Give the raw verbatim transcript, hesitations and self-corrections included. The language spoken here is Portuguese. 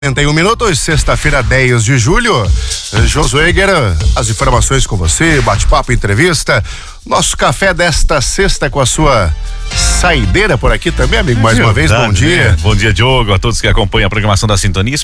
quarenta e um minutos, sexta-feira, dez de julho. Josué Guerra, as informações com você, bate-papo, entrevista. Nosso café desta sexta com a sua saideira por aqui também, amigo. Mais é uma vez, bom dia. Né? Bom dia, Diogo, a todos que acompanham a programação da Sintonia.